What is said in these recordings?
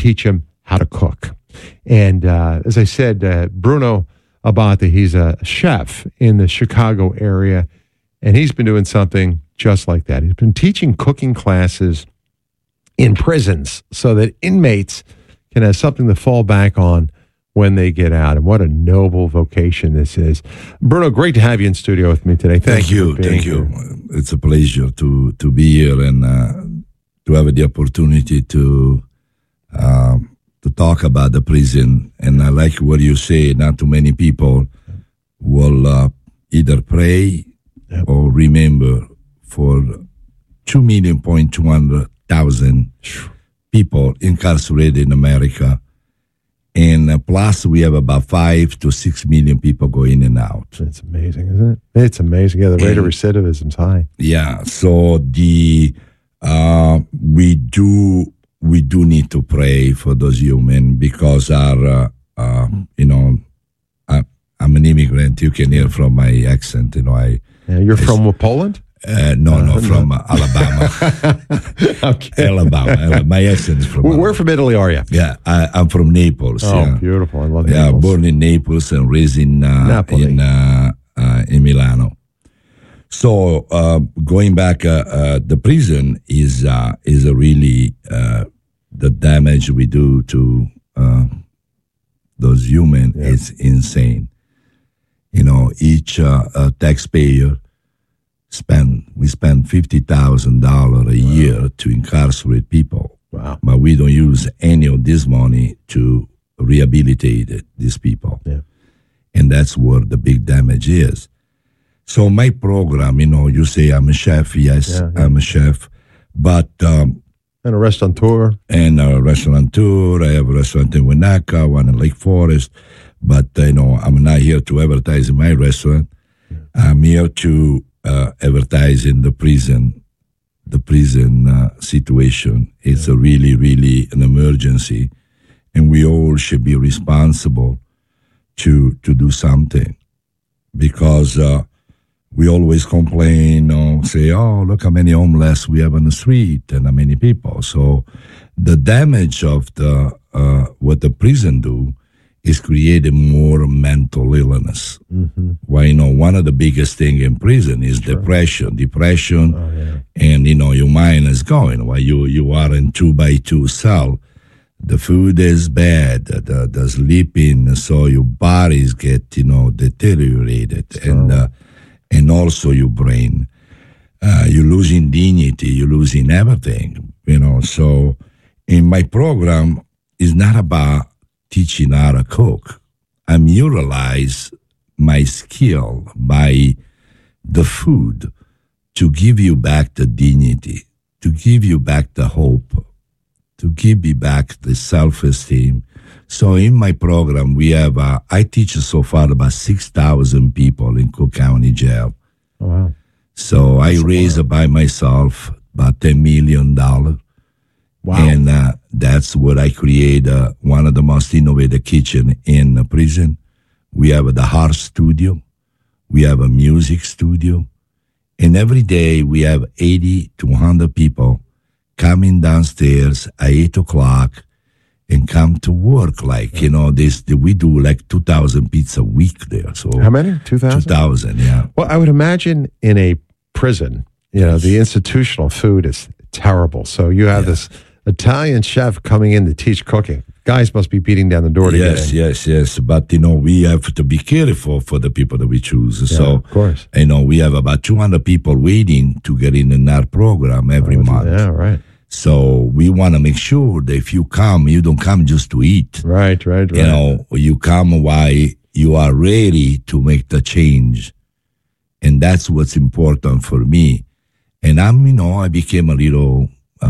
teach them how to cook. And as I said, Bruno Abate, he's a chef in the Chicago area, and he's been doing something just like that. He's been teaching cooking classes in prisons so that inmates can have something to fall back on when they get out. And what a noble vocation this is. Bruno, great to have you in studio with me today. Thank you. Thank you. It's a pleasure to be here and to have the opportunity to talk about the prison. And I like what you say, not too many people will either pray or remember for 2,200,000 people incarcerated in America. And plus, we have about 5 to 6 million people go in and out. It's amazing, isn't it? It's amazing. Yeah, the rate of recidivism is high. Yeah, so we do need to pray for those humans because I'm an immigrant. You can hear from my accent. You're from Poland? No, from Alabama. Okay. Alabama. My accent is from Where from Italy are you? Yeah, I'm from Naples. Oh, yeah. Beautiful. I love Naples. Naples. Born in Naples and raised in Milano. So going back, the prison is a really the damage we do to those humans is insane. Each taxpayer we spend $50,000 a year to incarcerate people. Wow. But we don't use any of this money to rehabilitate these people. Yeah. And that's where the big damage is. So my program, you say I'm a chef. Yes, I'm a chef. But... and a restaurateur. And a restaurateur. I have a restaurant in Winnetka, one in Lake Forest. But, I'm not here to advertise in my restaurant. Yeah. I'm here to advertise in the prison. The prison situation is a really, really an emergency. And we all should be responsible to do something. Because we always complain, say, oh, look how many homeless we have on the street and how many people. So the damage of what the prison do is creating more mental illness. Mm-hmm. Why, one of the biggest things in prison is depression, and, your mind is going. While you are in 2x2 cell, the food is bad, the sleeping, so your bodies get, deteriorated, and also your brain. You're losing dignity, you're losing everything, So in my program, it's not about teaching how to cook. I utilize my skill by the food to give you back the dignity, to give you back the hope, to give you back the self-esteem. So in my program, we have, I teach so far about 6,000 people in Cook County Jail. Oh, wow. So I raised by myself about $10 million. Wow. And that's what I create, one of the most innovative kitchen in the prison. We have the art studio. We have a music studio. And every day we have 80 to 100 people coming downstairs at 8 o'clock and come to work. We do like 2,000 pizza a week there. So how many? 2,000? 2,000, yeah. Well, I would imagine in a prison, the institutional food is terrible. So you have this Italian chef coming in to teach cooking. Guys must be beating down the door to get in. Yes. But, we have to be careful for the people that we choose. Yeah, so, of course. We have about 200 people waiting to get in our program every month. Yeah, right. So we want to make sure that if you come, you don't come just to eat. Right. You come while you are ready to make the change. And that's what's important for me. And I became a little...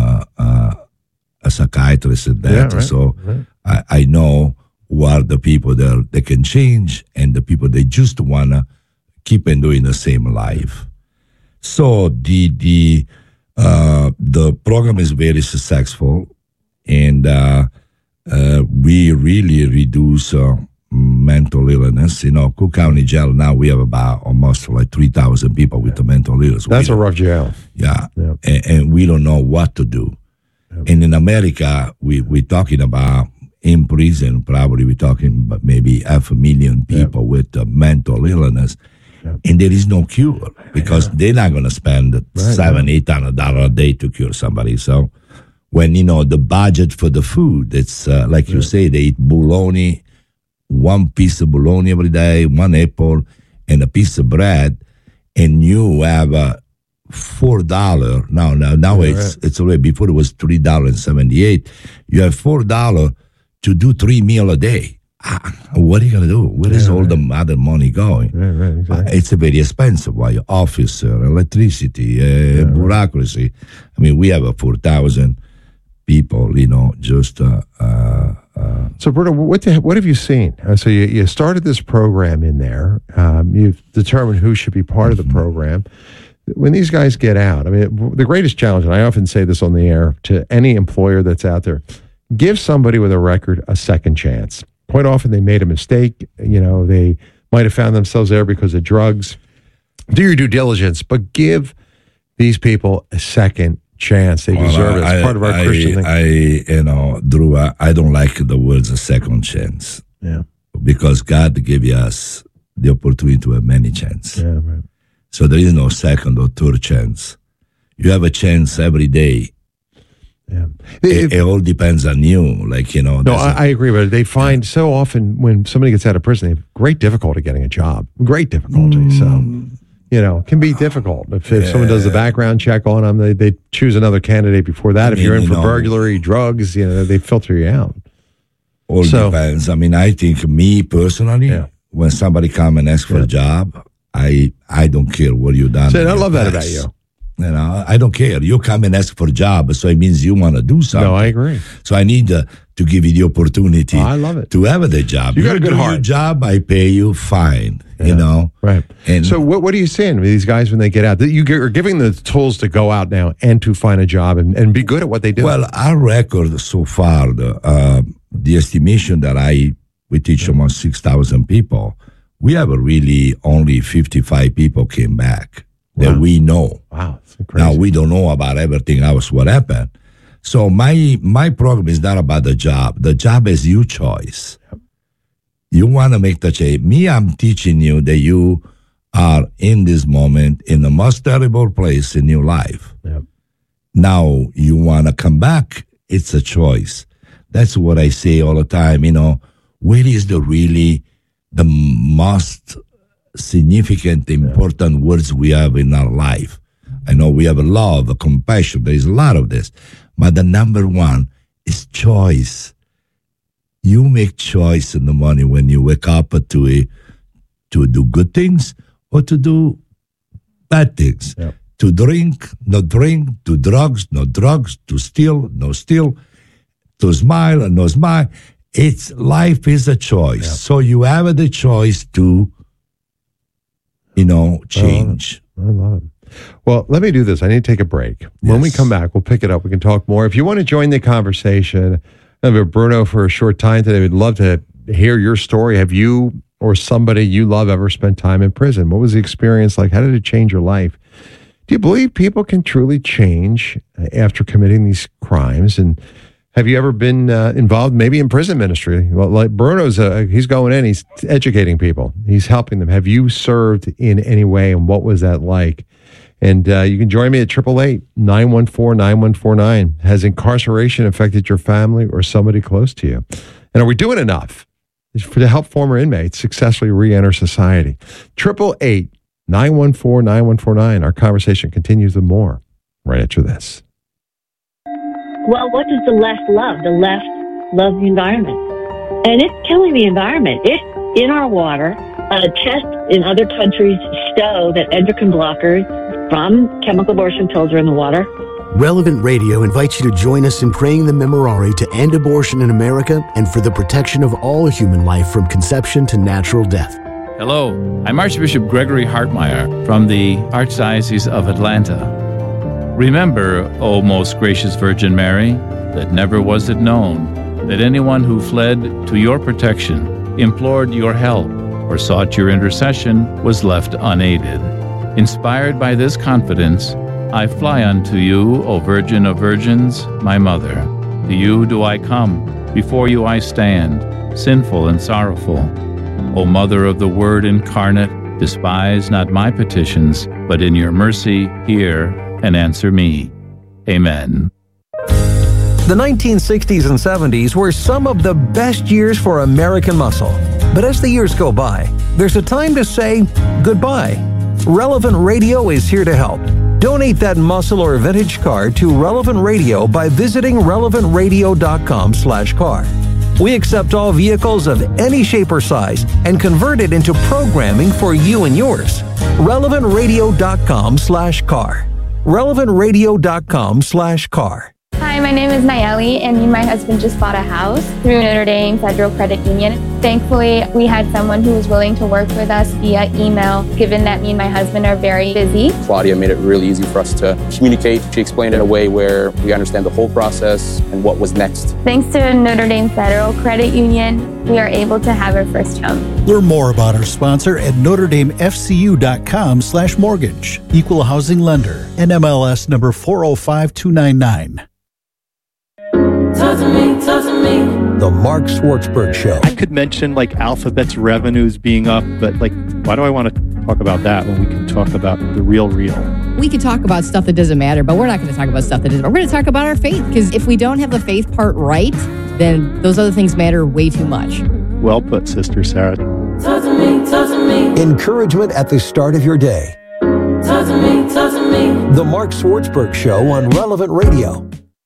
a psychiatrist at that. Yeah, right, so right. I know who are the people that can change and the people that just want to keep on doing the same life. So the program is very successful, and we really reduce mental illness. Cook County Jail, now we have about almost like 3,000 people with the mental illness. That's a rough jail. Yeah. And we don't know what to do. And in America, we're talking about in prison, probably we're talking about maybe 500,000 people with mental illness. And there is no cure because they're not going to spend $700-800 a day to cure somebody. So when, the budget for the food, it's like you say, they eat bologna, one piece of bologna every day, one apple, and a piece of bread, and you have $4. Now it's already, before it was $3.78. You have $4 to do 3 meals a day. What are you going to do? Where is all the other money going? Exactly. It's a very expensive. Why? Officer, electricity, bureaucracy. I mean, we have 4,000 people, just... So, Bruno, what have you seen? So you started this program in there. You've determined who should be part of the program. When these guys get out, I mean, the greatest challenge, and I often say this on the air to any employer that's out there, give somebody with a record a second chance. Quite often they made a mistake. They might have found themselves there because of drugs. Do your due diligence, but give these people a second chance. They deserve it. It's part of our Christian thing. Drew, I don't like the words a second chance. Yeah. Because God gave us the opportunity to have many chances. Yeah, right. So there is no second or third chance. You have a chance every day. Yeah. It all depends on you. No, I agree, but they find so often when somebody gets out of prison, they have great difficulty getting a job. Great difficulty. So, it can be difficult. If someone does the background check on them, they choose another candidate before that. If you're in for burglary, drugs, they filter you out. All depends. I mean, I think me personally, when somebody come and ask for a job, I don't care what you done. I love that about you. I don't care. You come and ask for a job, so it means you want to do something. No, I agree. So I need to give you the opportunity I love it. to have the job. You got a good heart. Your job, I pay you, fine. Right. And so what are you saying with these guys when they get out? That you are giving them the tools to go out now and to find a job and be good at what they do? Well, our record so far, the estimation that we teach almost 6,000 people, we have really only 55 people came back. That we know. Wow, that's crazy. Now, we don't know about everything else, what happened. So my program is not about the job. The job is your choice. Yep. You want to make the change. Me, I'm teaching you that you are in this moment in the most terrible place in your life. Yep. Now, you want to come back. It's a choice. That's what I say all the time. Where is the most significant, important words we have in our life? I know we have love, compassion. There is a lot of this. But the number one is choice. You make choice in the morning when you wake up to do good things or to do bad things. Yep. To drink, no drink. To drugs, no drugs. To steal, no steal. To smile, no smile. Life is a choice. Yep. So you have the choice to change. I love it. Well, let me do this. I need to take a break. When we come back, we'll pick it up. We can talk more. If you want to join the conversation, I have Bruno for a short time today. We'd love to hear your story. Have you or somebody you love ever spent time in prison? What was the experience like? How did it change your life? Do you believe people can truly change after committing these crimes? And have you ever been involved maybe in prison ministry? Well, like Bruno's, he's going in, he's educating people. He's helping them. Have you served in any way, and what was that like? And you can join me at 888-914-9149. Has incarceration affected your family or somebody close to you? And are we doing enough to help former inmates successfully re-enter society? 888-914-9149. Our conversation continues with more right after this. Well, what does the left love? The left loves the environment. And it's killing the environment. It's in our water. Tests in other countries show that endocrine blockers from chemical abortion pills are in the water. Relevant Radio invites you to join us in praying the Memorare to end abortion in America and for the protection of all human life from conception to natural death. Hello, I'm Archbishop Gregory Hartmeyer from the Archdiocese of Atlanta. Remember, O most gracious Virgin Mary, that never was it known that anyone who fled to your protection, implored your help, or sought your intercession was left unaided. Inspired by this confidence, I fly unto you, O Virgin of Virgins, my mother. To you do I come, before you I stand, sinful and sorrowful. O Mother of the Word incarnate, despise not my petitions, but in your mercy hear and answer me. Amen. The 1960s and 70s were some of the best years for American muscle. But as the years go by, there's a time to say goodbye. Relevant Radio is here to help. Donate that muscle or vintage car to Relevant Radio by visiting relevantradio.com/car. We accept all vehicles of any shape or size and convert it into programming for you and yours. relevantradio.com/car. relevantradio.com/car. Hi, my name is Nayeli, and me and my husband just bought a house through Notre Dame Federal Credit Union. Thankfully, we had someone who was willing to work with us via email, given that me and my husband are very busy. Claudia made it really easy for us to communicate. She explained it in a way where we understand the whole process and what was next. Thanks to Notre Dame Federal Credit Union, we are able to have our first home. Learn more about our sponsor at NotreDameFCU.com/mortgage. Equal housing lender. NMLS number 405299. Talk to me. The Mark Schwartzberg Show. I could mention like Alphabet's revenues being up, but like, why do I want to talk about that when we can talk about the real? We could talk about stuff that doesn't matter, but we're not going to talk about stuff that doesn't matter. We're going to talk about our faith, because if we don't have the faith part right, then those other things matter way too much. Well put, Sister Sarah. Talk to me. Encouragement at the start of your day. Talk to me. The Mark Schwartzberg Show on Relevant Radio.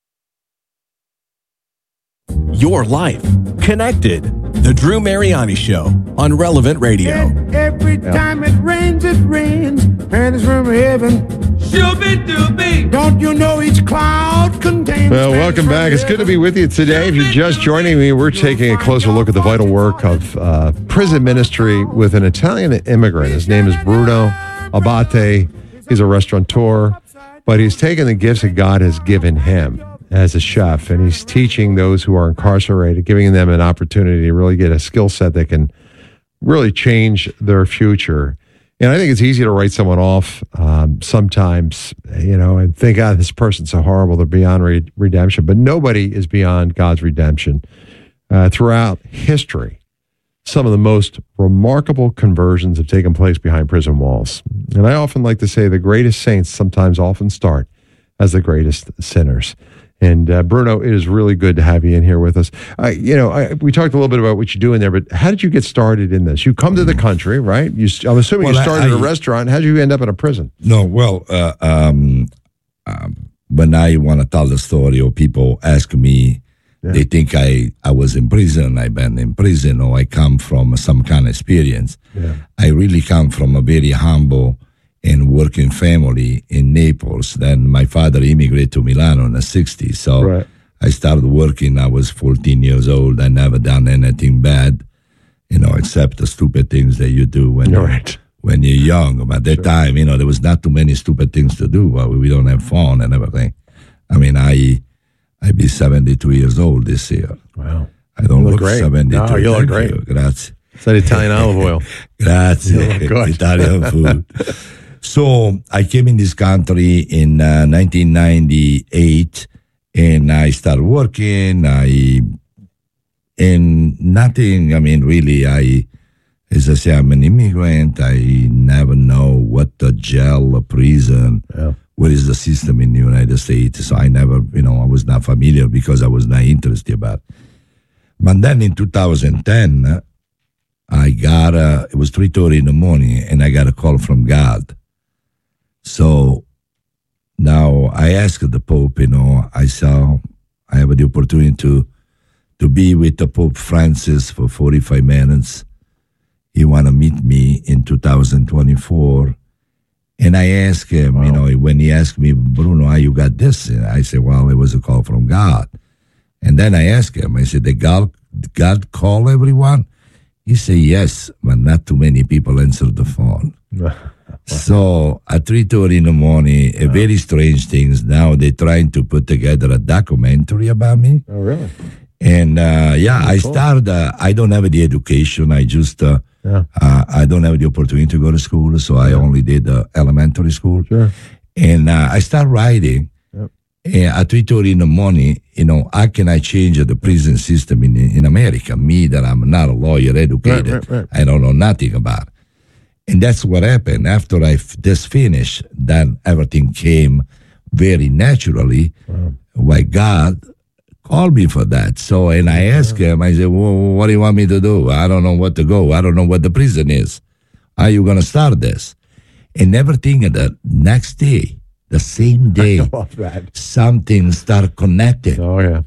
Your life connected. The Drew Mariani Show on Relevant Radio. Every time it rains, and it's from heaven. Don't you know each cloud contains... Well, welcome back. It's good to be with you today. If you're just joining me, we're taking a closer look at the vital work of prison ministry with an Italian immigrant. His name is Bruno Abate. He's a restaurateur, but he's taken the gifts that God has given him as a chef, and he's teaching those who are incarcerated, giving them an opportunity to really get a skill set that can really change their future. And I think it's easy to write someone off sometimes, and think, this person's so horrible, they're beyond redemption. But nobody is beyond God's redemption. Throughout history, some of the most remarkable conversions have taken place behind prison walls. And I often like to say the greatest saints sometimes often start as the greatest sinners. And Bruno, it is really good to have you in here with us. We talked a little bit about what you do in there, but how did you get started in this? You come to the country, right? I'm assuming you started a restaurant. How did you end up in a prison? No, when I want to tell the story, or people ask me, they think I was in prison, I've been in prison, or I come from some kind of experience. Yeah. I really come from a very humble and working family in Naples. Then my father immigrated to Milano in the 60s. So right. I started working. I was 14 years old. I never done anything bad, except the stupid things that you do when you're young. But at that time, there was not too many stupid things to do. We don't have fun and everything. I mean, I'd be 72 years old this year. Wow. I don't look great. 72. No, you look great. Grazie. It's that Italian olive oil. Grazie. Italian food. So I came in this country in 1998, and I started working. As I say, I'm an immigrant. I never know what the jail or prison, what is the system in the United States. So I never, I was not familiar because I was not interested about it. But then in 2010, it was 3:30 in the morning, and I got a call from God. So now I asked the Pope, I have the opportunity to be with the Pope Francis for 45 minutes. He want to meet me in 2024. And I asked him, when he asked me, Bruno, how you got this? And I said, well, it was a call from God. And then I asked him, I said, did God call everyone? He said, yes, but not too many people answered the phone. So at 3:30 in the morning, very strange things. Now they're trying to put together a documentary about me. Oh, really? And I started, I don't have the education. I just, I don't have the opportunity to go to school. So I only did elementary school. Sure. And I start writing. And at 3:30 in the morning, how can I change the prison system in America? Me, that I'm not a lawyer educated. Right. I don't know nothing about it. And that's what happened. After I just finished, then everything came very naturally. Why God called me for that. So, and I asked him, I said, well, what do you want me to do? I don't know what to go. I don't know what the prison is. How are you going to start this? And everything the next day, the same day, I love that. something started connecting. Oh, yeah.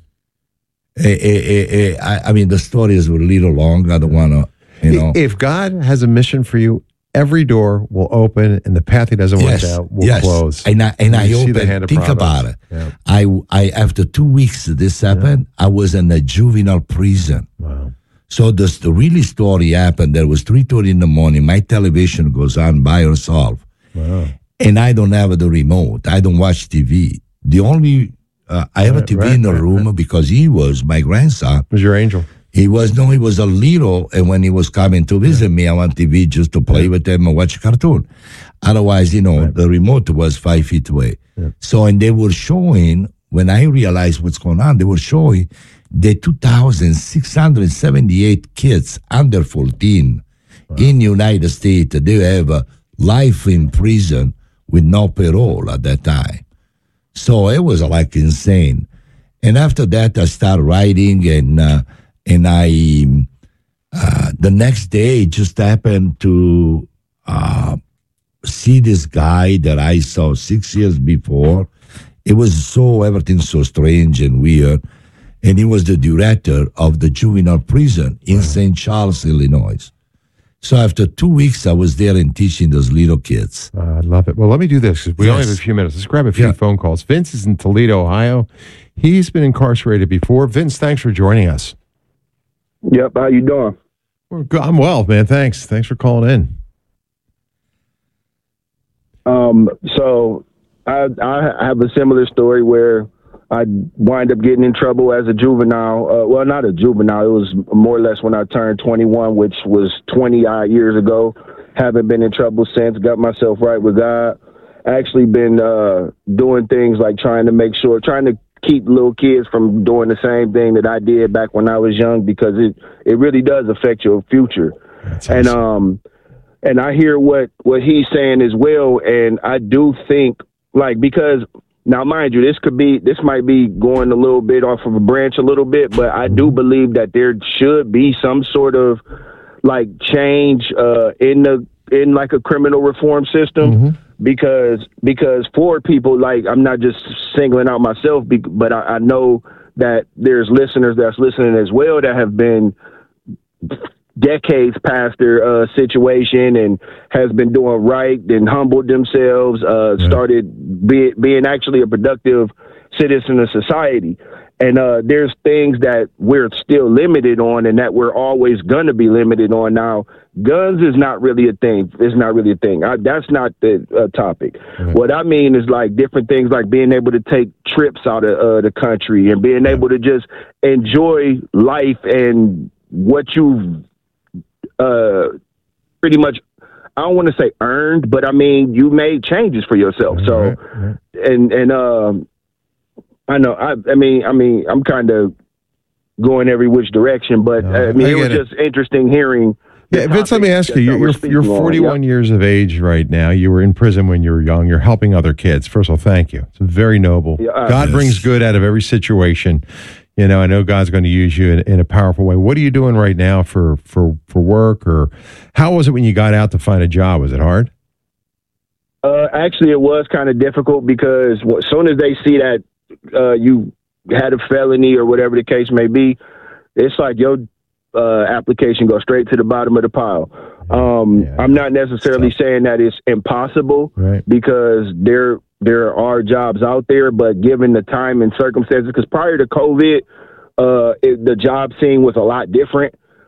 I mean, the stories were a little long. I don't want to, If God has a mission for you, every door will open and the path he doesn't want out will close. And I see the hand opened, of think providence. about it. Yeah. I after 2 weeks this happened, I was in a juvenile prison. Wow. So the really story happened. There was 3:30 in the morning. My television goes on by herself. Wow. And I don't have the remote. I don't watch TV. The only, I have a TV in the room because he was my grandson. Was your angel? He was a little, and when he was coming to visit me, I want TV just to play with him and watch a cartoon. Otherwise, the remote was 5 feet away. Yeah. So, and they were showing, when I realized what's going on, they were showing the 2,678 kids under 14 in the United States. They have a life in prison with no parole at that time. So it was like insane. And after that, I started writing, and I, the next day, just happened to see this guy that I saw 6 years before. It was everything so strange and weird. And he was the director of the juvenile prison in St. Charles, Illinois. So after 2 weeks, I was there and teaching those little kids. I love it. Well, let me do this, because we only have a few minutes. Let's grab a few phone calls. Vince is in Toledo, Ohio. He's been incarcerated before. Vince, thanks for joining us. Yep, how you doing? I'm well, man. Thanks for calling in. So I have a similar story where I wind up getting in trouble as a juvenile. Well, not a juvenile. It was more or less when I turned 21, which was 20-odd years ago. Haven't been in trouble since. Got myself right with God. Actually been doing things like trying to keep little kids from doing the same thing that I did back when I was young, because it really does affect your future. And I hear what he's saying as well, and I do think, because now, mind you, this might be going a little bit off of a branch a little bit, but I do believe that there should be some sort of change in a criminal reform system, because for people, I'm not just singling out myself, but I know that there's listeners that's listening as well that have been decades past their situation and has been doing right and humbled themselves, started being actually a productive citizen of society. And there's things that we're still limited on and that we're always going to be limited on. Now, guns is not really a thing. It's not really a thing. That's not the topic. What I mean is different things like being able to take trips out of the country and being able to just enjoy life and what you've pretty much, I don't want to say earned, but I mean, you made changes for yourself. So, and I know, I mean, I'm kind of going every which direction, but it was just interesting hearing. Yeah, Vince, let me ask you, you're 41 years of age right now. You were in prison when you were young. You're helping other kids. First of all, thank you. It's very noble. God brings good out of every situation. I know God's going to use you in a powerful way. What are you doing right now for work, or how was it when you got out to find a job? Was it hard? Actually, it was kind of difficult, because as soon as they see that you had a felony or whatever the case may be, it's like your application goes straight to the bottom of the pile. I'm not necessarily saying that it's impossible, because there are jobs out there, but given the time and circumstances, because prior to COVID, the job scene was a lot different.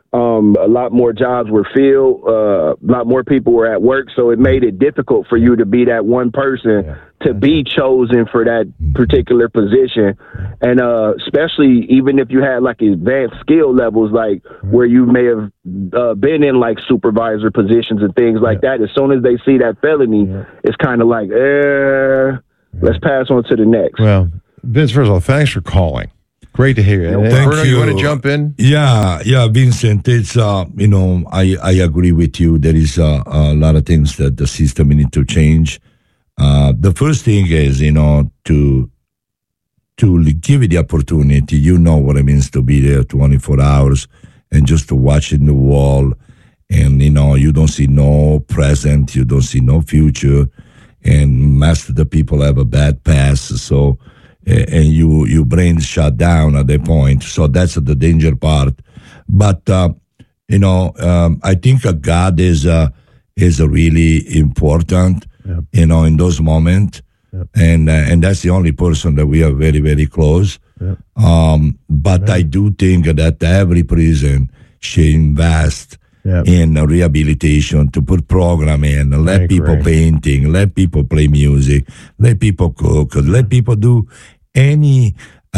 A lot more jobs were filled. A lot more people were at work. So it made it difficult for you to be that one person to be chosen for that particular position. And especially even if you had like advanced skill levels, like where you may have been in like supervisor positions and things like that. As soon as they see that felony, it's kind of like, let's pass on to the next. Well, Vince, first of all, thanks for calling. Great to hear you. Thank Bruno, you want to jump in? Yeah, Vincent. It's I agree with you. There is a lot of things that the system need to change. The first thing is, to give you the opportunity. You know what it means to be there 24 hours and just to watch in the wall, and you don't see no present, you don't see no future, and most of the people have a bad past. So. And your brain shut down at that point. So that's the danger part. But I think God is really important. In those moments, and that's the only person that we are very, very close. But I do think that every prison should invest in rehabilitation, to put program in, let people painting, let people play music, let people cook, let people do anything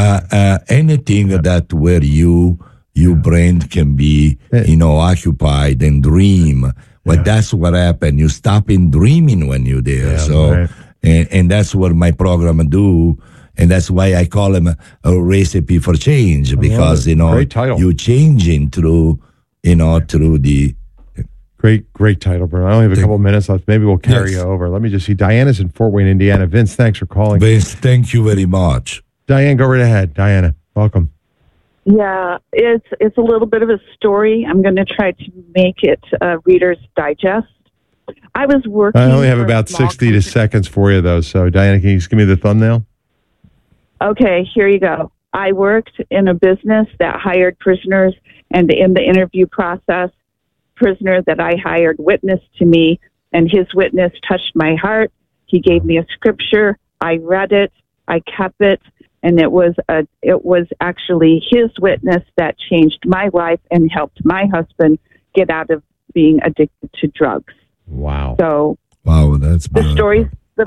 that where your brain can be, occupied and dream. Well, that's what happened. You stop in dreaming when you're there. And that's what my program do. And that's why I call them a recipe for change, because, you're changing through the... Great title, Bruno. I only have a couple minutes left. Maybe we'll carry you over. Let me just see. Diana's in Fort Wayne, Indiana. Vince, thanks for calling. Vince, thank you very much. Diane, go right ahead. Diana, welcome. Yeah, it's a little bit of a story. I'm going to try to make it Reader's Digest. I was working... I only have about 60 seconds for you, though. So, Diana, can you just give me the thumbnail? Okay, here you go. I worked in a business that hired prisoners, and in the interview process, prisoner that I hired witnessed to me, and his witness touched my heart. He gave me a scripture. I read it. I kept it, and it was actually his witness that changed my life and helped my husband get out of being addicted to drugs. Wow. So that's the story.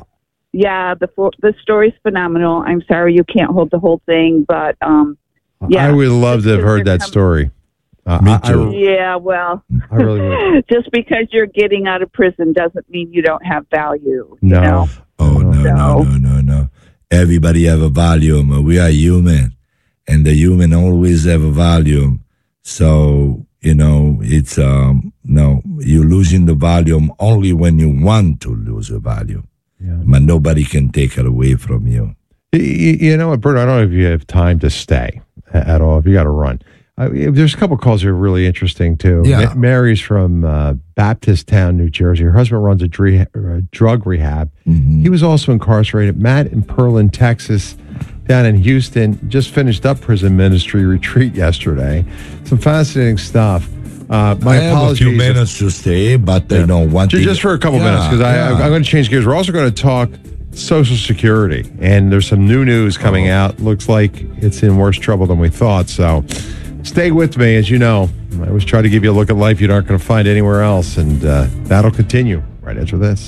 The story's phenomenal. I'm sorry you can't hold the whole thing, but I would love to have heard that story. Me too. I really would. Just because you're getting out of prison doesn't mean you don't have value. No. You know? Oh, no. Everybody have a value. We are human, and the human always have a value. So, it's, you're losing the value only when you want to lose a value. Yeah. But nobody can take it away from you. You know what, Bert, I don't know if you have time to stay at all, if you got to run. There's a couple calls that are really interesting, too. Yeah. Mary's from Baptist Town, New Jersey. Her husband runs a drug rehab. Mm-hmm. He was also incarcerated. Matt in Pearland, Texas, down in Houston, just finished up prison ministry retreat yesterday. Some fascinating stuff. My apologies. I have a few minutes to stay, but I don't want to. Just for a couple minutes, because I'm going to change gears. We're also going to talk Social Security, and there's some new news coming out. Looks like it's in worse trouble than we thought, so... Stay with me. As you know, I always try to give you a look at life you aren't going to find anywhere else, and that'll continue right after this.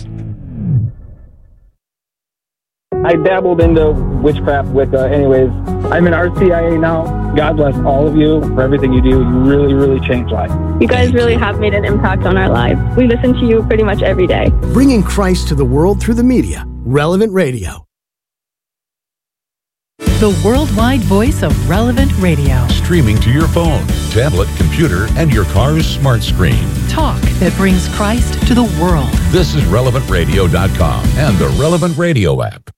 I dabbled into witchcraft, Wicca. Anyways, I'm in RCIA now. God bless all of you for everything you do. You really, really changed lives. You guys really have made an impact on our lives. We listen to you pretty much every day. Bringing Christ to the world through the media. Relevant Radio. The worldwide voice of Relevant Radio. Streaming to your phone, tablet, computer, and your car's smart screen. Talk that brings Christ to the world. This is RelevantRadio.com and the Relevant Radio app.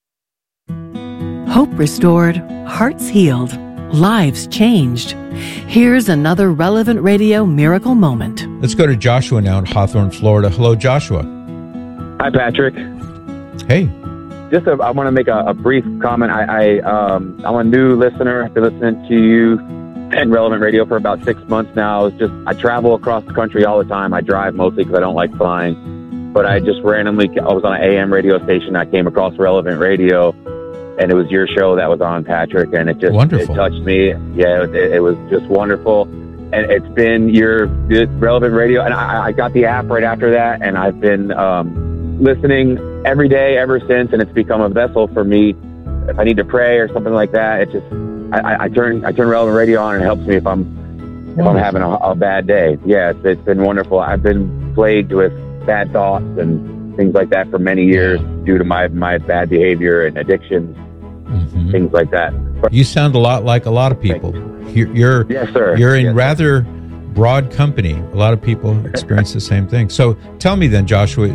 Hope restored, hearts healed, lives changed. Here's another Relevant Radio miracle moment. Let's go to Joshua now in Hawthorne, Florida. Hello, Joshua. Hi, Patrick. Hey. I want to make a brief comment. I'm a new listener. I've been listening to you and Relevant Radio for about 6 months now. I travel across the country all the time. I drive mostly because I don't like flying. But I just randomly, I was on an AM radio station. I came across Relevant Radio, and it was your show that was on, Patrick, and it touched me. Yeah, it was just wonderful. and it's been your Relevant Radio. And I got the app right after that, and I've been listening every day ever since, and it's become a vessel for me. If I need to pray or something like that, it's just I turn Relevant Radio on, and it helps me if I'm having a bad day. Yeah, it's been wonderful. I've been plagued with bad thoughts and things like that for many years due to my bad behavior and addictions, things like that. You sound a lot like a lot of people. You're yes, sir. You're in rather broad company. A lot of people experience the same thing. So tell me then, Joshua,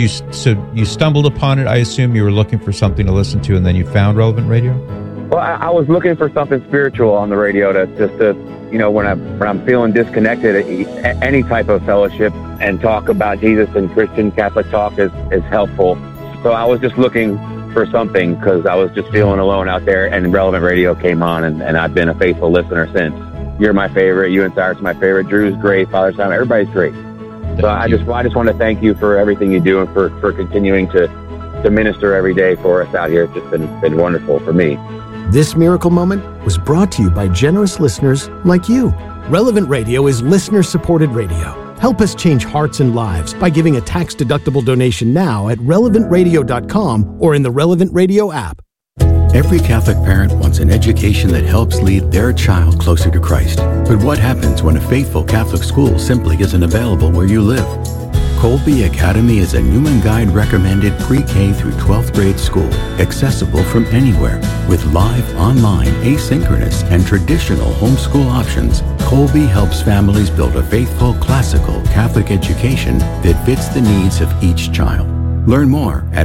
you stumbled upon it? I assume you were looking for something to listen to, and then you found Relevant Radio? Well, I was looking for something spiritual on the radio to when I'm feeling disconnected, any type of fellowship and talk about Jesus and Christian Catholic talk is helpful. So I was just looking for something because I was just feeling alone out there, and Relevant Radio came on, and I've been a faithful listener since. You're my favorite. You and Cyrus are my favorite. Drew's great. Father Simon, everybody's great. So I just want to thank you for everything you do and for continuing to minister every day for us out here. It's just been wonderful for me. This miracle moment was brought to you by generous listeners like you. Relevant Radio is listener-supported radio. Help us change hearts and lives by giving a tax-deductible donation now at relevantradio.com or in the Relevant Radio app. Every Catholic parent wants an education that helps lead their child closer to Christ. But what happens when a faithful Catholic school simply isn't available where you live? Colby Academy is a Newman Guide recommended pre-K through 12th grade school, accessible from anywhere. With live, online, asynchronous, and traditional homeschool options, Colby helps families build a faithful, classical Catholic education that fits the needs of each child. Learn more at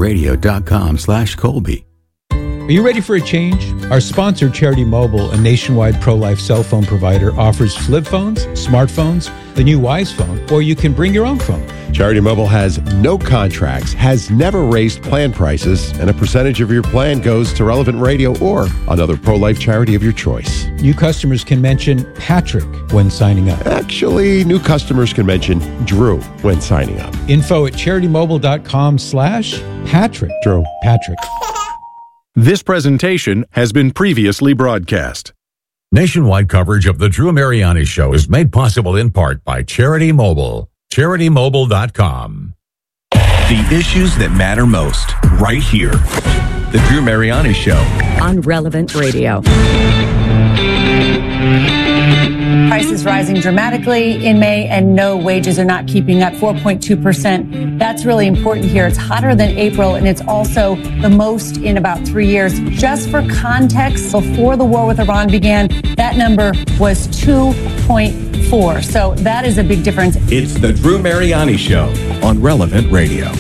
relevantradio.com/Colby. Are you ready for a change? Our sponsor, Charity Mobile, a nationwide pro-life cell phone provider, offers flip phones, smartphones, the new Wise phone, or you can bring your own phone. Charity Mobile has no contracts, has never raised plan prices, and a percentage of your plan goes to Relevant Radio or another pro-life charity of your choice. New customers can mention Patrick when signing up. Actually, new customers can mention Drew when signing up. Info at CharityMobile.com/Patrick. Drew. Patrick. This presentation has been previously broadcast. Nationwide coverage of the Drew Mariani Show is made possible in part by Charity Mobile. CharityMobile.com. The issues that matter most, right here. The Drew Mariani Show. On Relevant Radio. Prices rising dramatically in May, and no, wages are not keeping up, 4.2%. That's really important here. It's hotter than April, and it's also the most in about 3 years. Just for context, before the war with Iran began, that number was 2.4. So that is a big difference. It's the Drew Mariani Show on Relevant Radio.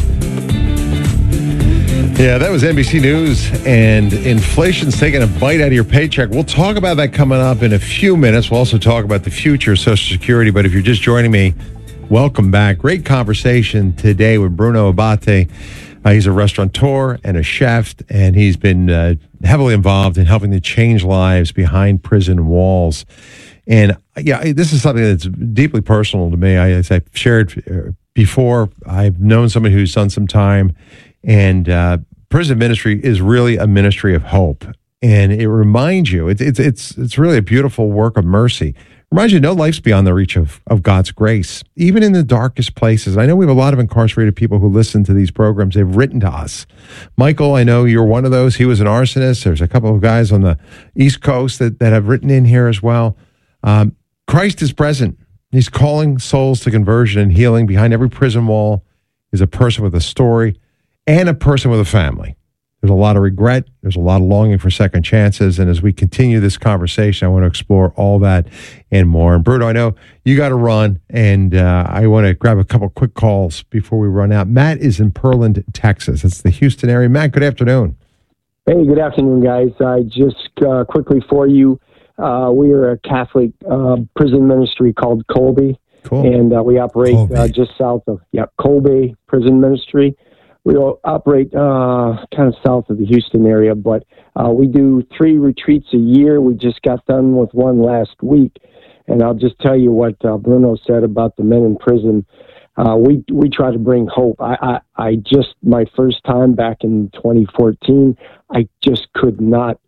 Yeah, that was NBC News, and inflation's taking a bite out of your paycheck. We'll talk about that coming up in a few minutes. We'll also talk about the future of Social Security. But if you're just joining me, welcome back. Great conversation today with Bruno Abate. He's a restaurateur and a chef, and he's been heavily involved in helping to change lives behind prison walls. And yeah, this is something that's deeply personal to me. As I've shared before, I've known somebody who's done some time, and prison ministry is really a ministry of hope. And it reminds you, it's really a beautiful work of mercy. It reminds you no life's beyond the reach of God's grace, even in the darkest places. I know we have a lot of incarcerated people who listen to these programs. They've written to us. Michael, I know you're one of those. He was an arsonist. There's a couple of guys on the East Coast that have written in here as well. Christ is present. He's calling souls to conversion and healing. Behind every prison wall is a person with a story and a person with a family. There's a lot of regret. There's a lot of longing for second chances. And as we continue this conversation, I want to explore all that and more. And Bruno, I know you got to run, and I want to grab a couple quick calls before we run out. Matt is in Pearland, Texas. It's the Houston area. Matt, good afternoon. Hey, good afternoon, guys. I just quickly for you, we are a Catholic prison ministry called Colby. Cool. And we operate just south of Colby Prison Ministry. We operate kind of south of the Houston area, but we do 3 retreats a year. We just got done with one last week, and I'll just tell you what Bruno said about the men in prison. We try to bring hope. I just, my first time back in 2014, I just could not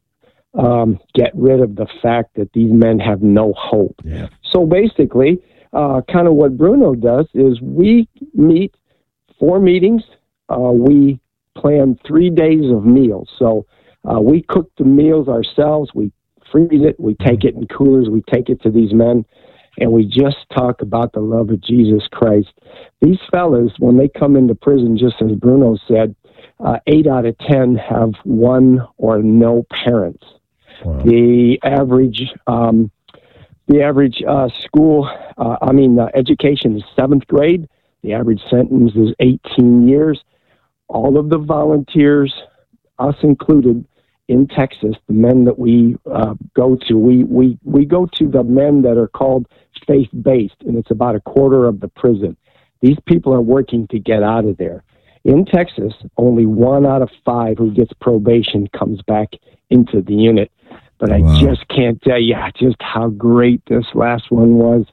get rid of the fact that these men have no hope. Yeah. So basically, kind of what Bruno does is we meet 4 meetings. We plan 3 days of meals. So we cook the meals ourselves. We freeze it. We take it in coolers. We take it to these men, and we just talk about the love of Jesus Christ. These fellas, when they come into prison, just as Bruno said, 8 out of 10 have one or no parents. Wow. The average education is 7th grade. The average sentence is 18 years. All of the volunteers, us included, in Texas, the men that we go to, we go to the men that are called faith-based, and it's about a quarter of the prison. These people are working to get out of there. In Texas, only 1 out of 5 who gets probation comes back into the unit. But I just can't tell you just how great this last one was.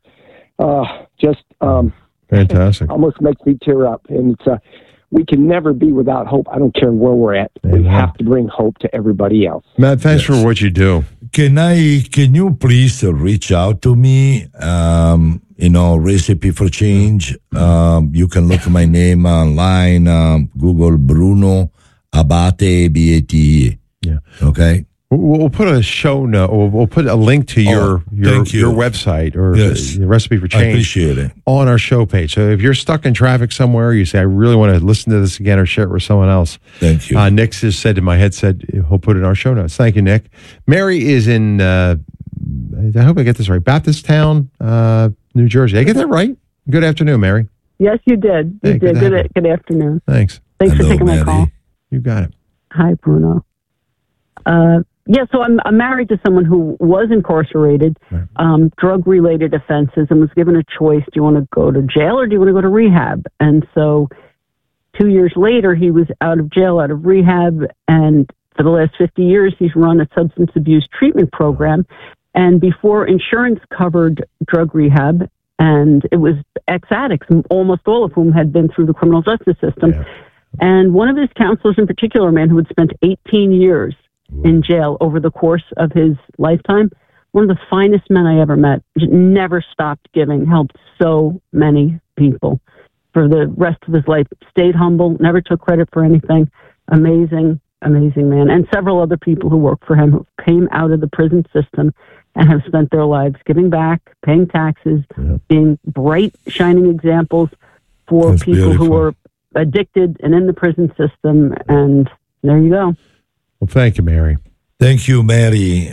Fantastic. Almost makes me tear up. And it's we can never be without hope. I don't care where we're at. Amen. We have to bring hope to everybody else. Matt, thanks for what you do. Can you please reach out to me? Recipe for Change. You can look at my name online. Google Bruno Abate, Abate. Yeah. Okay. We'll put a show note. We'll put a link to your website or the Recipe for Change. I appreciate it. On our show page. So if you're stuck in traffic somewhere, you say, I really want to listen to this again or share it with someone else. Thank you. Nick just said in my headset, he'll put it in our show notes. Thank you, Nick. Mary is in, I hope I get this right, Baptisttown, New Jersey. Did I get that right? Good afternoon, Mary. Yes, you did. You did. Good afternoon. Thanks. Thanks for taking my call. You got it. Hi, Bruno. So I'm married to someone who was incarcerated, drug-related offenses, and was given a choice: do you want to go to jail or do you want to go to rehab? And so 2 years later, he was out of jail, out of rehab, and for the last 50 years, he's run a substance abuse treatment program. And before, insurance covered drug rehab, and it was ex-addicts, almost all of whom had been through the criminal justice system. Yeah. And one of his counselors in particular, a man who had spent 18 years in jail over the course of his lifetime, one of the finest men I ever met, never stopped giving, helped so many people for the rest of his life, stayed humble, never took credit for anything. Amazing, amazing man. And several other people who worked for him who came out of the prison system and have spent their lives giving back, paying taxes, being bright, shining examples for That's people beautiful. who are addicted and in the prison system. And there you go. Well, thank you, Mary. Thank you, Mary.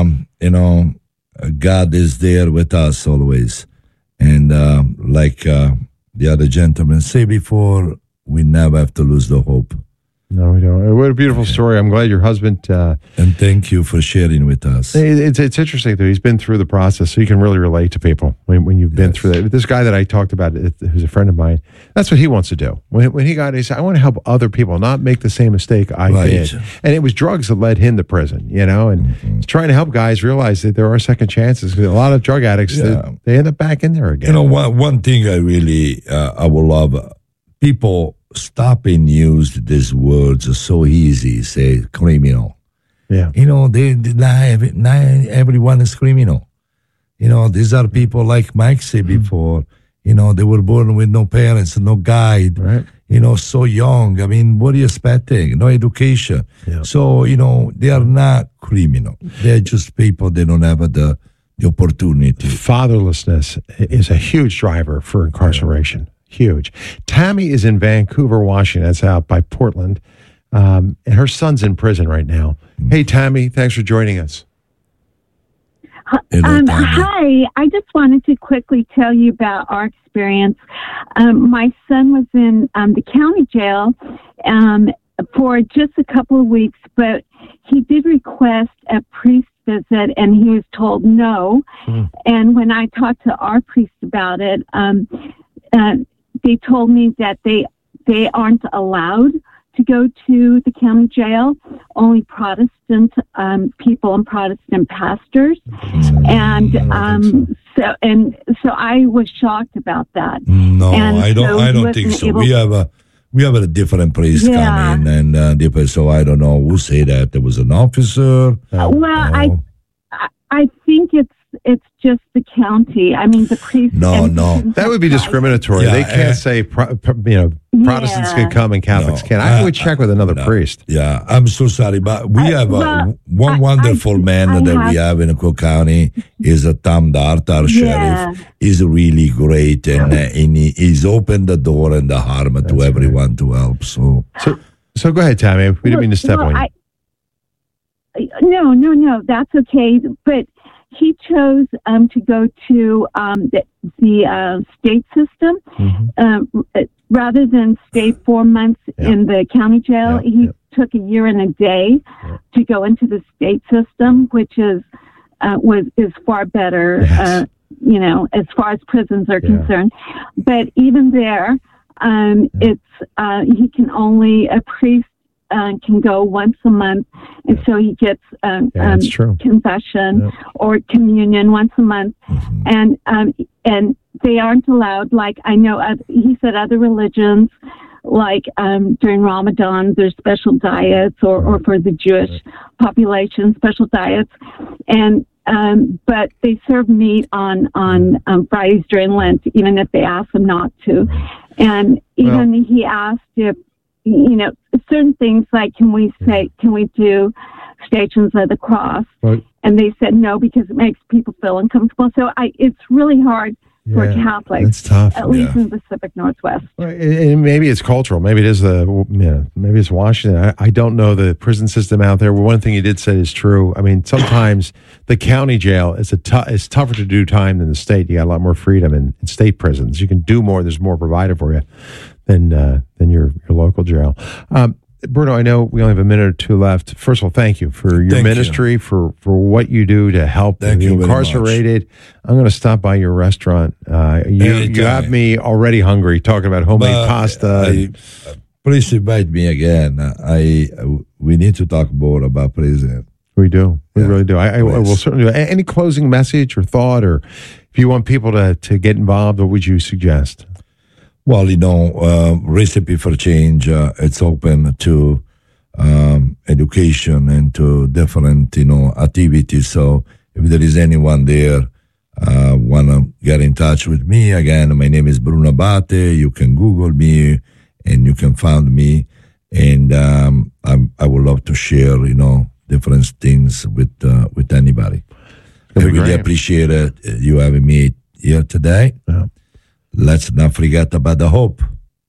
God is there with us always. And like the other gentleman said before, we never have to lose the hope. No, we don't. What a beautiful story. I'm glad your husband... and thank you for sharing with us. It's interesting, though. He's been through the process, so you can really relate to people when you've been through that. This guy that I talked about, who's a friend of mine, that's what he wants to do. When he said, I want to help other people, not make the same mistake I did. And it was drugs that led him to prison, and he's trying to help guys realize that there are second chances. A lot of drug addicts, they end up back in there again. One thing I really, I would love, people stop and use these words so easy, say criminal. Yeah. They not everyone is criminal. These are people like Mike said before, they were born with no parents, no guide, right. So young. I mean, what are you expecting? No education. Yeah. So, they are not criminal. They're just people, they don't have the opportunity. Fatherlessness is a huge driver for incarceration. Huge. Tammy is in Vancouver, Washington. That's out by Portland. And her son's in prison right now. Hey, Tammy, thanks for joining us. Hi. I just wanted to quickly tell you about our experience. My son was in the county jail for just a couple of weeks, but he did request a priest visit, and he was told no. And when I talked to our priest about it, they told me that they aren't allowed to go to the county jail. Only Protestant people and Protestant pastors. And so I was shocked about that. No, and I don't think so. we have a different priest Yeah. coming, and different. So I don't know who say that there was an officer. Well, I think it's just the county. I mean, the priest. No. That would be discriminatory. Yeah, they can't say, Protestants can come and Catholics can't. I would check with another priest. Yeah, I'm so sorry, but we have one wonderful man that we have in Cook County is Tom Dart, our sheriff. He's really great, and he's opened the door and the heart to everyone to help. So go ahead, Tammy. We didn't mean to step on you. No, that's okay. But he chose to go to the state system rather than stay 4 months in the county jail. He took a year and a day to go into the state system, which is far better. Yes. As far as prisons are concerned. But even there, it's he can only a priest. Can go once a month, and so he gets confession or communion once a month, and they aren't allowed. Like I know, he said other religions, like during Ramadan, there's special diets, or for the Jewish population, special diets, and but they serve meat on Fridays during Lent, even if they ask them not to, and even he asked if. Certain things like, can we do Stations of the Cross? Right. And they said no, because it makes people feel uncomfortable. So it's really hard for Catholics. It's tough. At least in the Pacific Northwest. And maybe it's cultural. Maybe it is maybe it's Washington. I don't know the prison system out there. Well, one thing you did say is true. I mean, sometimes the county jail is it's tougher to do time than the state. You got a lot more freedom in state prisons. You can do more. There's more provided for you than your local jail. Bruno, I know we only have a minute or two left. First of all, thank you for your ministry, for what you do to help the incarcerated. I'm going to stop by your restaurant. You have me already hungry talking about homemade pasta. Please invite me again. We need to talk more about prison. We do. We really do. I will certainly do. Any closing message or thought, or if you want people to get involved, what would you suggest? Well, Recipe for Change, it's open to education and to different, activities. So if there is anyone there want to get in touch with me, again, my name is Bruno Abate. You can Google me and you can find me. And I would love to share, different things with anybody. I really appreciate it, you having me here today. Yeah. Let's not forget about the hope.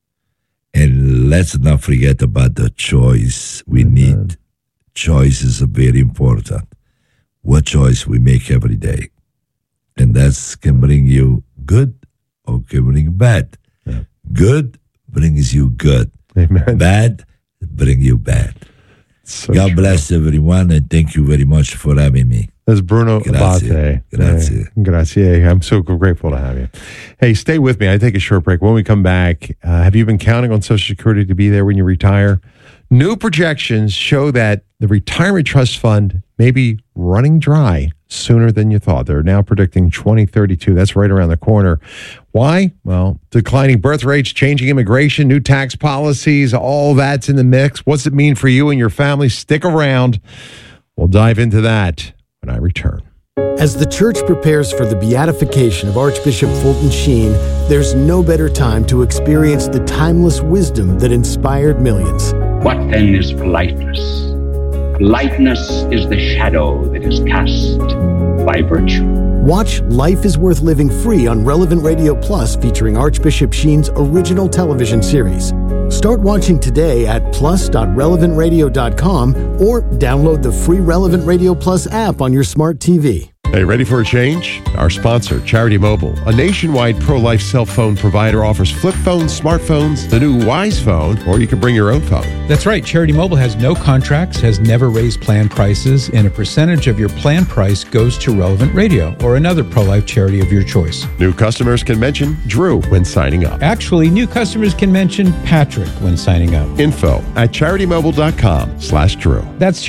And let's not forget about the choice we need. Choices are very important. What choice we make every day. And that can bring you good or can bring you bad. Yeah. Good brings you good. Amen. Bad brings you bad. So God bless everyone, and thank you very much for having me. That's Bruno Abate. Grazie. Grazie. I'm so grateful to have you. Hey, stay with me. I take a short break. When we come back, have you been counting on Social Security to be there when you retire? New projections show that the retirement trust fund may be running dry sooner than you thought. They're now predicting 2032. That's right around the corner. Why? Well, declining birth rates, changing immigration, new tax policies, all that's in the mix. What's it mean for you and your family? Stick around. We'll dive into that when I return. As the church prepares for the beatification of Archbishop Fulton Sheen, there's no better time to experience the timeless wisdom that inspired millions. What then is politeness? Politeness is the shadow that is cast by virtue. Watch Life is Worth Living free on Relevant Radio Plus, featuring Archbishop Sheen's original television series. Start watching today at plus.relevantradio.com or download the free Relevant Radio Plus app on your smart TV. Hey, ready for a change? Our sponsor, Charity Mobile, a nationwide pro-life cell phone provider, offers flip phones, smartphones, the new Wise phone, or you can bring your own phone. That's right. Charity Mobile has no contracts, has never raised plan prices, and a percentage of your plan price goes to Relevant Radio or another pro-life charity of your choice. New customers can mention Drew when signing up. Actually, new customers can mention Patrick when signing up. Info at CharityMobile.com/Drew. That's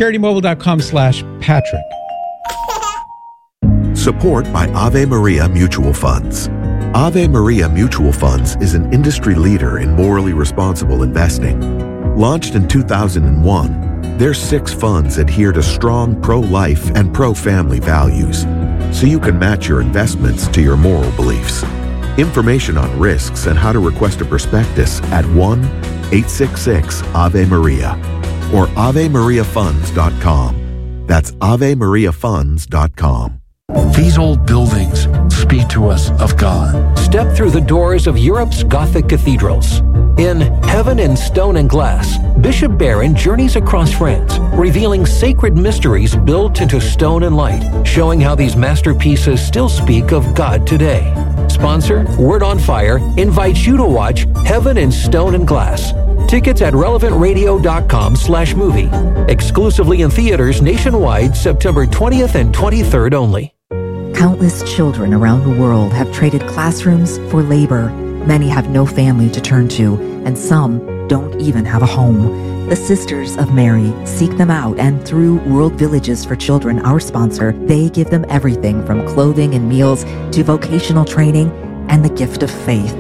CharityMobile.com/Patrick. Support by Ave Maria Mutual Funds. Ave Maria Mutual Funds is an industry leader in morally responsible investing. Launched in 2001, their 6 funds adhere to strong pro-life and pro-family values, so you can match your investments to your moral beliefs. Information on risks and how to request a prospectus at 1-866-AVE-MARIA or AveMariaFunds.com. That's AveMariaFunds.com. These old buildings speak to us of God. Step through the doors of Europe's Gothic cathedrals. In Heaven in Stone and Glass, Bishop Barron journeys across France, revealing sacred mysteries built into stone and light, showing how these masterpieces still speak of God today. Sponsor, Word on Fire, invites you to watch Heaven in Stone and Glass. Tickets at relevantradio.com/movie. Exclusively in theaters nationwide September 20th and 23rd only. Countless children around the world have traded classrooms for labor. Many have no family to turn to, and some don't even have a home. The Sisters of Mary seek them out, and through World Villages for Children, our sponsor, they give them everything from clothing and meals to vocational training and the gift of faith.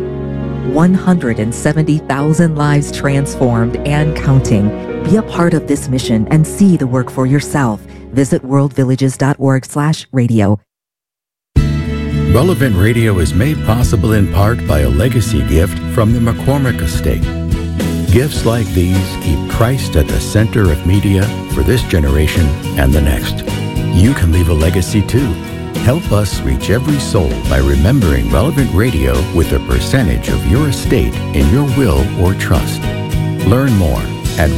170,000 lives transformed and counting. Be a part of this mission and see the work for yourself. Visit worldvillages.org/radio. Relevant Radio is made possible in part by a legacy gift from the McCormick Estate. Gifts like these keep Christ at the center of media for this generation and the next. You can leave a legacy too. Help us reach every soul by remembering Relevant Radio with a percentage of your estate in your will or trust. Learn more at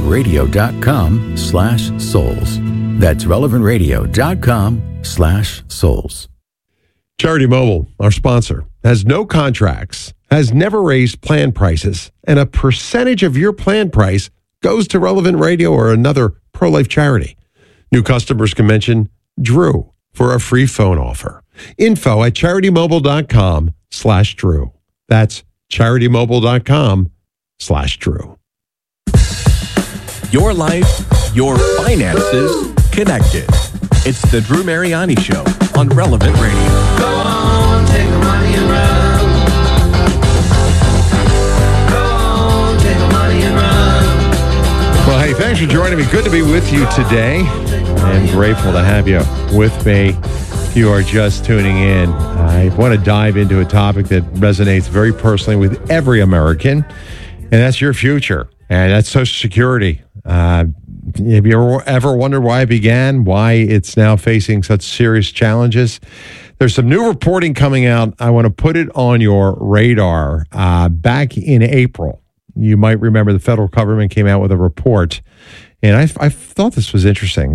relevantradio.com/souls. That's relevantradio.com/souls. Charity Mobile, our sponsor, has no contracts, has never raised plan prices, and a percentage of your plan price goes to Relevant Radio or another pro-life charity. New customers can mention Drew for a free phone offer. Info at CharityMobile.com/Drew. That's CharityMobile.com/Drew. Your life, your finances, connected. It's the Drew Mariani Show on Relevant Radio. Go on, take the money and run. Go on, take the money and run. Well, hey, thanks for joining me. Good to be with you today. I'm grateful to have you with me. If you are just tuning in, I want to dive into a topic that resonates very personally with every American, and that's your future, and that's Social Security. Have you ever wondered why it began, why it's now facing such serious challenges? There's some new reporting coming out. I want to put it on your radar. Back in April, you might remember the federal government came out with a report, and I thought this was interesting.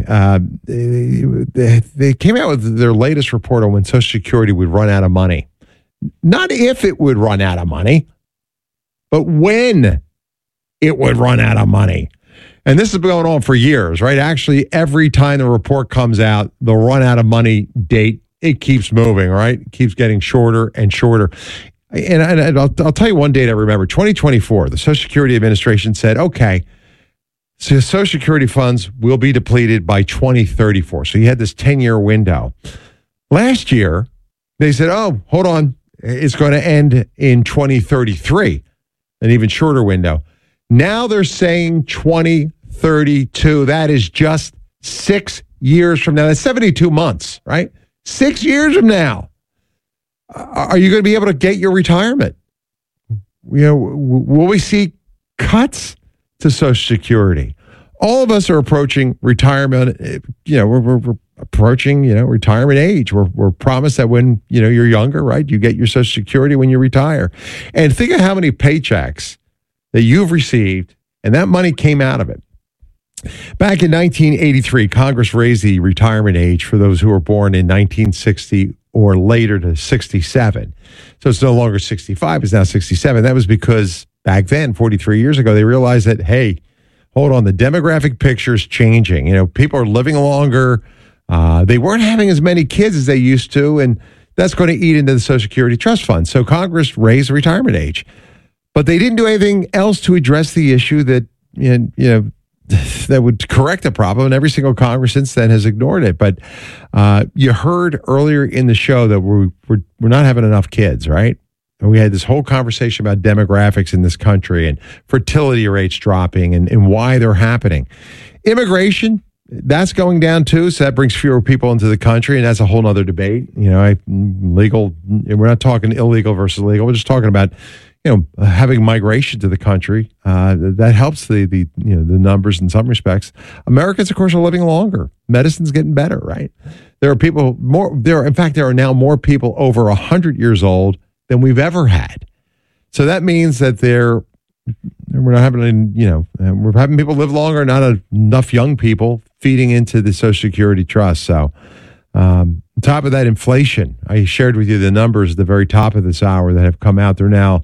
They came out with their latest report on when Social Security would run out of money. Not if it would run out of money, but when it would run out of money. And this has been going on for years, right? Actually, every time the report comes out, the run out of money date, it keeps moving, right? It keeps getting shorter and shorter. And I'll tell you one date I remember, 2024, the Social Security Administration said, okay, so Social Security funds will be depleted by 2034. So you had this 10-year window. Last year, they said, oh, hold on, it's going to end in 2033, an even shorter window. Now they're saying 2032. That is just 6 years from now. That's 72 months, right? 6 years from now. Are you going to be able to get your retirement? Will we see cuts to Social Security? All of us are approaching retirement. We're approaching, retirement age. We're promised that when, you're younger, right, you get your Social Security when you retire. And think of how many paychecks that you've received, and that money came out of it. Back in 1983, Congress raised the retirement age for those who were born in 1960 or later to 67. So it's no longer 65, it's now 67. That was because back then, 43 years ago, they realized that, hey, hold on, the demographic picture is changing. People are living longer. They weren't having as many kids as they used to, and that's going to eat into the Social Security Trust Fund. So Congress raised the retirement age. But they didn't do anything else to address the issue that, that would correct the problem, and every single Congress since then has ignored it. But you heard earlier in the show that we're not having enough kids, right? And we had this whole conversation about demographics in this country and fertility rates dropping and why they're happening. Immigration, that's going down too, so that brings fewer people into the country, and that's a whole other debate. Legal. We're not talking illegal versus legal. We're just talking about having migration to the country. That helps the numbers in some respects. Americans, of course, are living longer. Medicine's getting better, right? There are people more. In fact, there are now more people over 100 years old than we've ever had. So that means that we're not having, we're having people live longer, not enough young people feeding into the Social Security trust. So on top of that, inflation. I shared with you the numbers at the very top of this hour that have come out. They're now,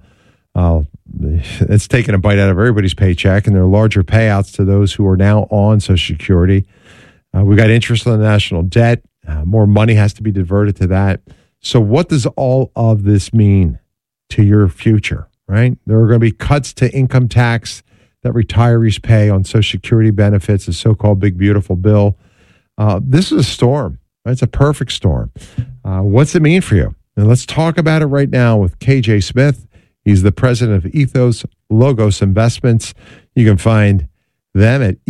it's taken a bite out of everybody's paycheck, and there are larger payouts to those who are now on Social Security. We got interest on the national debt. More money has to be diverted to that. So what does all of this mean to your future, right? There are going to be cuts to income tax that retirees pay on Social Security benefits, the so-called Big Beautiful Bill. This is a storm. Right? It's a perfect storm. What's it mean for you? And let's talk about it right now with KJ Smith. He's the president of Ethos Logos Investments. You can find them at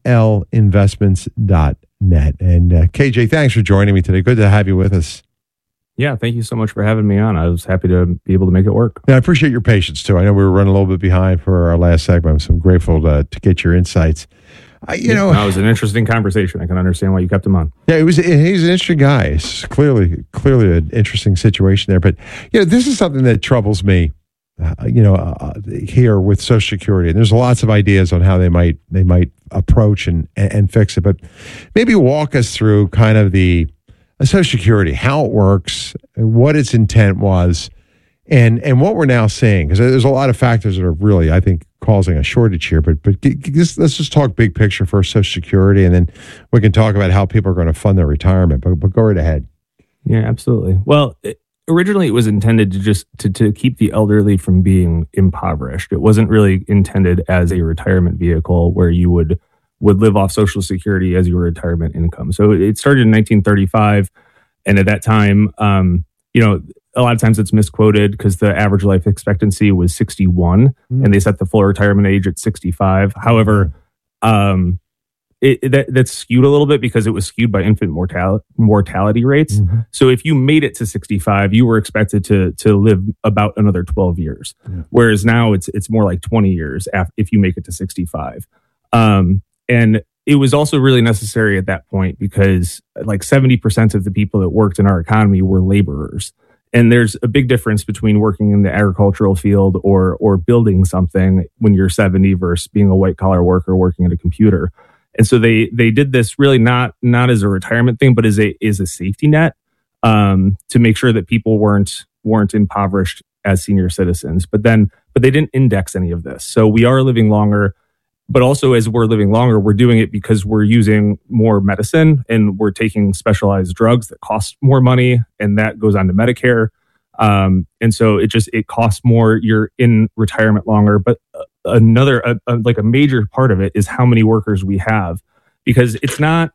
elinvestments.net. And KJ, thanks for joining me today. Good to have you with us. Yeah, thank you so much for having me on. I was happy to be able to make it work. Yeah, I appreciate your patience, too. I know we were running a little bit behind for our last segment, so I'm grateful to get your insights. That was an interesting conversation. I can understand why you kept him on. Yeah, he's an interesting guy. It's clearly an interesting situation there. But, this is something that troubles me, here with Social Security. And there's lots of ideas on how they might approach and fix it. But maybe walk us through kind of the Social Security, how it works, what its intent was, and what we're now seeing. Because there's a lot of factors that are really, I think, causing a shortage here. But let's just talk big picture for Social Security, and then we can talk about how people are going to fund their retirement. But go right ahead. Yeah, absolutely. Well, originally it was intended to keep the elderly from being impoverished. It wasn't really intended as a retirement vehicle where you would live off Social Security as your retirement income. So it started in 1935. And at that time, a lot of times it's misquoted because the average life expectancy was 61 and they set the full retirement age at 65. However, that's skewed a little bit because it was skewed by infant mortality rates. Mm-hmm. So if you made it to 65, you were expected to live about another 12 years. Yeah. Whereas now it's more like 20 years if you make it to 65. And it was also really necessary at that point because like 70% of the people that worked in our economy were laborers. And there's a big difference between working in the agricultural field or building something when you're 70 versus being a white collar worker working at a computer. And so they did this really not as a retirement thing, but as a safety net to make sure that people weren't impoverished as senior citizens. But they didn't index any of this. So we are living longer. But also, as we're living longer, we're doing it because we're using more medicine and we're taking specialized drugs that cost more money, and that goes on to Medicare. And so it costs more. You're in retirement longer. But a major part of it is how many workers we have, because it's not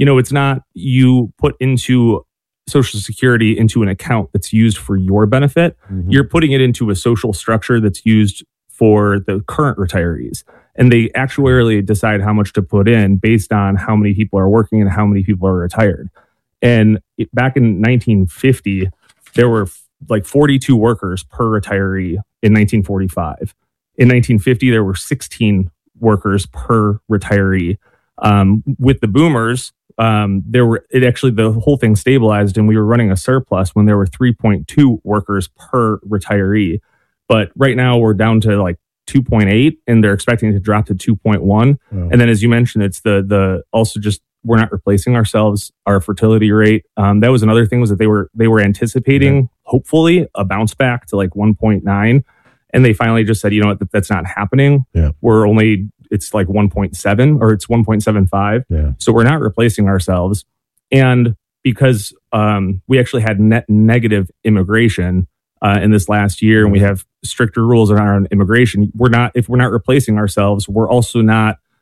you put into Social Security into an account that's used for your benefit. Mm-hmm. You're putting it into a social structure that's used for the current retirees. And they actuarially decide how much to put in based on how many people are working and how many people are retired. And back in 1950, there were like 42 workers per retiree in 1945. In 1950, there were 16 workers per retiree. With the boomers, the whole thing stabilized and we were running a surplus when there were 3.2 workers per retiree. But right now we're down to like 2.8 and they're expecting it to drop to 2.1. Oh. And then as you mentioned, it's the also just we're not replacing ourselves, our fertility rate. That was another thing was that they were anticipating hopefully a bounce back to like 1.9. And they finally just said, that's not happening. Yeah. It's like 1.7 or it's 1.75. Yeah. So we're not replacing ourselves. And because we actually had net negative immigration in this last year, and we have stricter rules around immigration. If we're not replacing ourselves, we're also not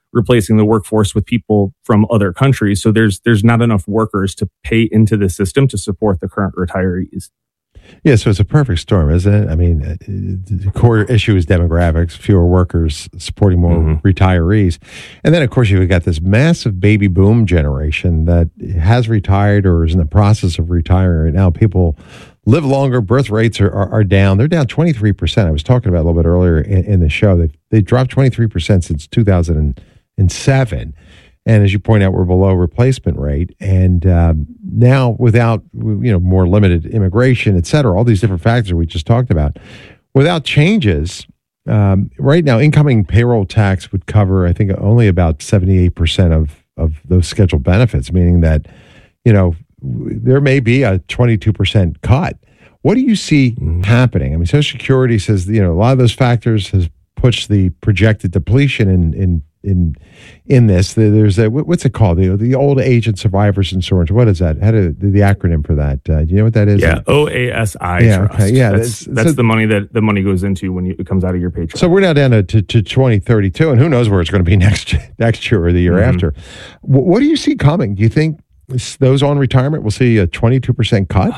replacing the workforce with people from other countries. So there's not enough workers to pay into the system to support the current retirees. Yeah, so it's a perfect storm, isn't it? I mean, the core issue is demographics, fewer workers supporting more retirees. And then, of course, you've got this massive baby boom generation that has retired or is in the process of retiring right now. People live longer, birth rates are down. They're down 23%. I was talking about a little bit earlier in the show. They dropped 23% since 2007. And as you point out, we're below replacement rate. And now without, more limited immigration, et cetera, all these different factors we just talked about, without changes, right now, incoming payroll tax would cover, I think, only about 78% of those scheduled benefits, meaning that, there may be a 22% cut. What do you see happening? I mean, Social Security says, a lot of those factors has pushed the projected depletion in this. There's what's it called? The old age and survivors insurance. What is that? The acronym for that? Do you know what that is? Yeah, OASI. Yeah, Trust. okay, yeah. That's the money that the money goes into when it comes out of your paycheck. So we're now down to 2032, and who knows where it's going to be next year or the year after. What do you see coming? Do you think those on retirement will see a 22% cut?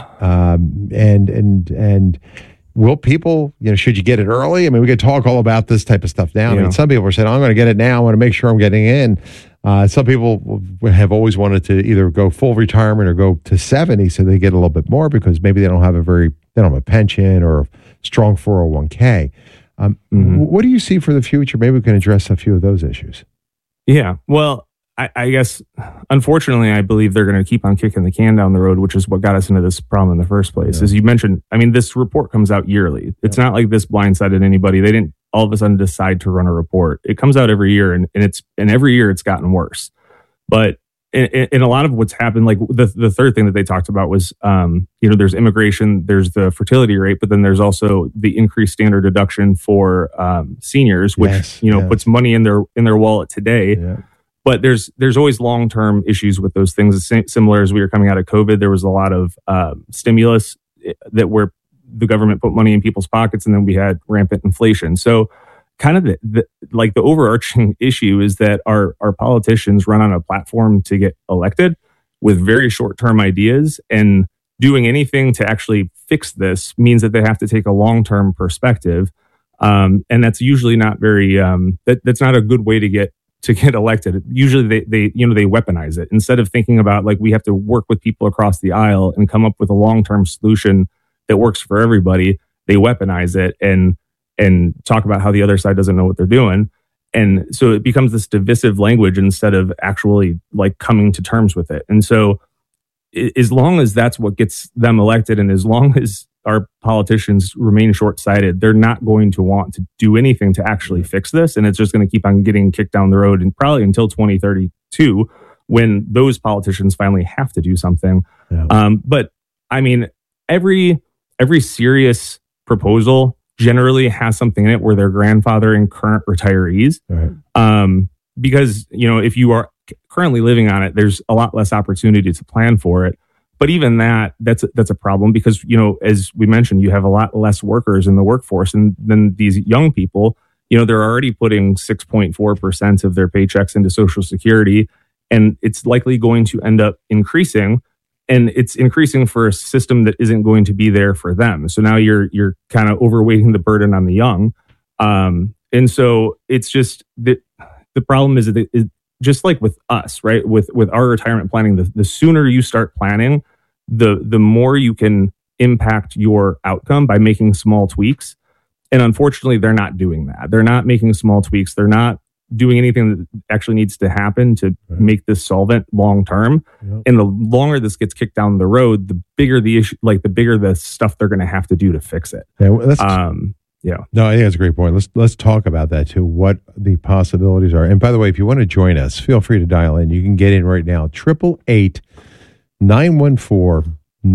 And will people, should you get it early? I mean, we could talk all about this type of stuff now. I mean, some people are saying, I'm going to get it now. I want to make sure I'm getting in. Some people have always wanted to either go full retirement or go to 70 so they get a little bit more because maybe they don't have a pension or a strong 401k. What do you see for the future? Maybe we can address a few of those issues. Yeah, well, I guess, unfortunately, I believe they're going to keep on kicking the can down the road, which is what got us into this problem in the first place. As you mentioned, I mean, this report comes out yearly. It's not like this blindsided anybody. They didn't all of a sudden decide to run a report. It comes out every year, and every year it's gotten worse. But in a lot of what's happened, like the third thing that they talked about was, there's immigration, there's the fertility rate, but then there's also the increased standard deduction for seniors, which puts money in their wallet today. Yeah. But there's always long-term issues with those things. Similar as we were coming out of COVID, there was a lot of stimulus that where the government put money in people's pockets, and then we had rampant inflation. So kind of the overarching issue is that our politicians run on a platform to get elected with very short-term ideas, and doing anything to actually fix this means that they have to take a long-term perspective. And that's usually not very, that's not a good way to get elected. Usually they weaponize it instead of thinking about, like, we have to work with people across the aisle and come up with a long-term solution that works for everybody. They weaponize it and talk about how the other side doesn't know what they're doing. And so it becomes this divisive language instead of actually like coming to terms with it. And so as long as that's what gets them elected, and as long as our politicians remain short-sighted, they're not going to want to do anything to actually fix this. And it's just going to keep on getting kicked down the road, and probably until 2032, when those politicians finally have to do something. Yeah. But I mean, every serious proposal generally has something in it where they're grandfathering current retirees. Right. Because, if you are currently living on it, there's a lot less opportunity to plan for it. But even that's a problem because, as we mentioned, you have a lot less workers in the workforce, and then these young people, they're already putting 6.4% of their paychecks into Social Security, and it's likely going to end up increasing. And it's increasing for a system that isn't going to be there for them. So now you're kind of overweighting the burden on the young. And so it's just that the problem is that just like with us, right? With our retirement planning, the sooner you start planning, the more you can impact your outcome by making small tweaks. And unfortunately, they're not doing that. They're not making small tweaks. They're not doing anything that actually needs to happen to make this solvent long term. Yep. And the longer this gets kicked down the road, the bigger the issue, like the bigger the stuff they're going to have to do to fix it. Yeah, No, I think that's a great point. Let's talk about that too. What the possibilities are. And by the way, if you want to join us, feel free to dial in. You can get in right now. 888-914-9149.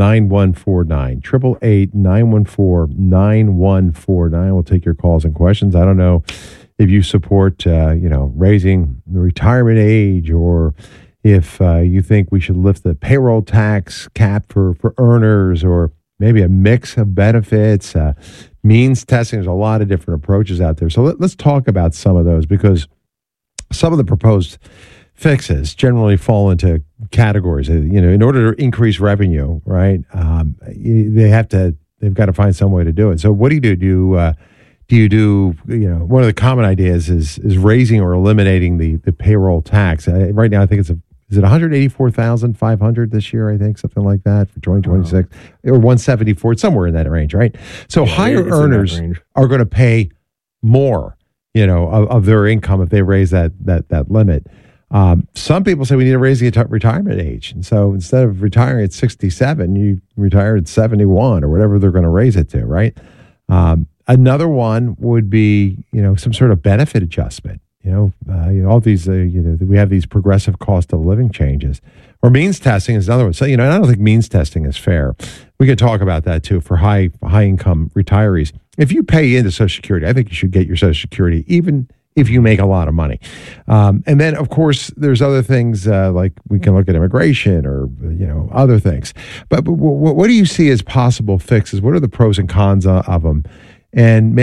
888-914-9149. We'll take your calls and questions. I don't know if you support, raising the retirement age, or if you think we should lift the payroll tax cap for earners, or maybe a mix of benefits, means testing. There's a lot of different approaches out there. So let's talk about some of those, because some of the proposed fixes generally fall into categories. In order to increase revenue, right? They've got to find some way to do it. So what do you do? Do you do one of the common ideas is raising or eliminating the payroll tax. Right now, I think is it 184,500 this year? I think something like that for 2026 or 174, somewhere in that range, right? So higher earners are going to pay more, of their income if they raise that limit. Some people say we need to raise the retirement age, and so instead of retiring at 67, you retire at 71 or whatever they're going to raise it to, right? Another one would be, some sort of benefit adjustment. All these, we have these progressive cost of living changes, or means testing is another one. So, I don't think means testing is fair. We could talk about that too for high income retirees. If you pay into Social Security, I think you should get your Social Security, even if you make a lot of money. And then, of course, there's other things like we can look at immigration or, other things. But what do you see as possible fixes? What are the pros and cons of them? And